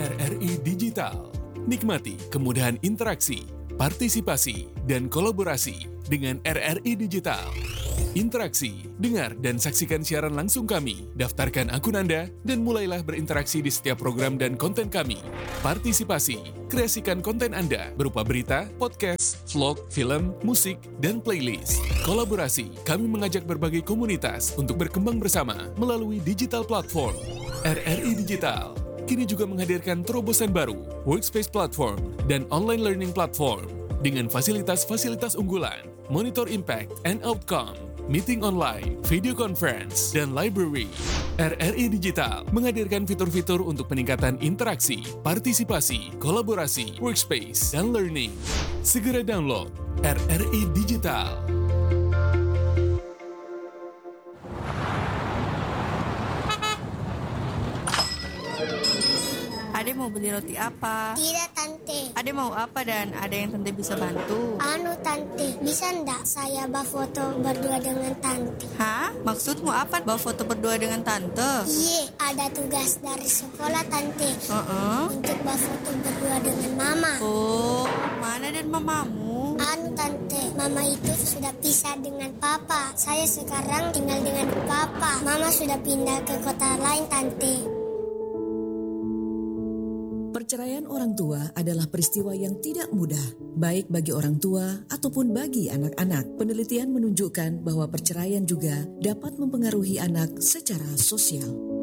RRI Digital. Nikmati kemudahan interaksi, partisipasi, dan kolaborasi dengan RRI Digital. Interaksi, dengar dan saksikan siaran langsung kami, daftarkan akun Anda, dan mulailah berinteraksi di setiap program dan konten kami. Partisipasi, kreasikan konten Anda berupa berita, podcast, vlog, film, musik, dan playlist. Kolaborasi, kami mengajak berbagai komunitas untuk berkembang bersama melalui digital platform. RRI Digital kini juga menghadirkan terobosan baru, workspace platform, dan online learning platform dengan fasilitas-fasilitas unggulan, monitor impact and outcome, meeting online, video conference, dan library. RRI Digital menghadirkan fitur-fitur untuk peningkatan interaksi, partisipasi, kolaborasi, workspace, dan learning. Segera download RRI Digital. Ade mau beli roti apa? Tidak, Tante. Ade mau apa dan ada yang Tante bisa bantu? Tante, bisa ndak saya foto berdua dengan Tante? Hah? Maksudmu apa bawa foto berdua dengan Tante? Iya, ada tugas dari sekolah, Tante. Untuk foto berdua dengan Mama. Oh, mana dan mamamu? Tante, Mama itu sudah pisah dengan Papa. Saya sekarang tinggal dengan Papa. Mama sudah pindah ke kota lain, Tante. Perceraian orang tua adalah peristiwa yang tidak mudah, baik bagi orang tua ataupun bagi anak-anak. Penelitian menunjukkan bahwa perceraian juga dapat mempengaruhi anak secara sosial.